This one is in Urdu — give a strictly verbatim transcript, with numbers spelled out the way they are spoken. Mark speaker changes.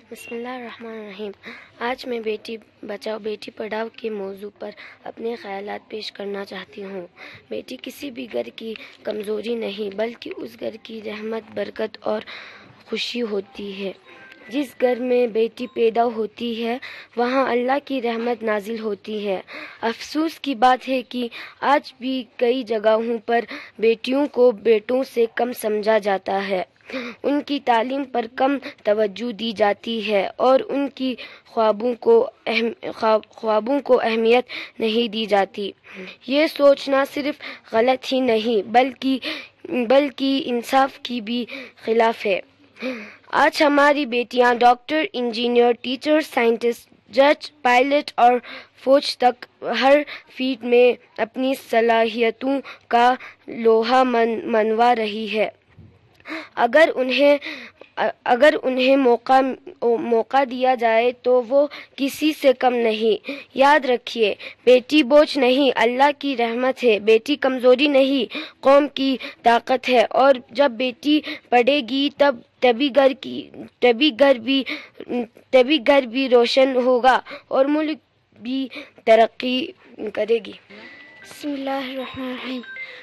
Speaker 1: بسم اللہ الرحمن الرحیم۔ آج میں بیٹی بچاؤ بیٹی پڑھاؤ کے موضوع پر اپنے خیالات پیش کرنا چاہتی ہوں۔ بیٹی کسی بھی گھر کی کمزوری نہیں بلکہ اس گھر کی رحمت، برکت اور خوشی ہوتی ہے۔ جس گھر میں بیٹی پیدا ہوتی ہے وہاں اللہ کی رحمت نازل ہوتی ہے۔ افسوس کی بات ہے کہ آج بھی کئی جگہوں پر بیٹیوں کو بیٹوں سے کم سمجھا جاتا ہے، ان کی تعلیم پر کم توجہ دی جاتی ہے اور ان کی خوابوں کو اہم خوابوں کو اہمیت نہیں دی جاتی۔ یہ سوچنا صرف غلط ہی نہیں بلکہ بلکہ انصاف کی بھی خلاف ہے۔ آج ہماری بیٹیاں ڈاکٹر، انجینئر، ٹیچر، سائنٹسٹ، جج، پائلٹ اور فوج تک ہر فیلڈ میں اپنی صلاحیتوں کا لوہا من منوا رہی ہے۔ اگر انہیں اگر انہیں موقع موقع دیا جائے تو وہ کسی سے کم نہیں۔ یاد رکھیے، بیٹی بوجھ نہیں، اللہ کی رحمت ہے۔ بیٹی کمزوری نہیں، قوم کی طاقت ہے، اور جب بیٹی پڑھے گی تب تبھی گھر کی تبھی گھر بھی تبھی گھر بھی روشن ہوگا اور ملک بھی ترقی کرے گی۔
Speaker 2: بسم اللہ الرحمن الرحیم۔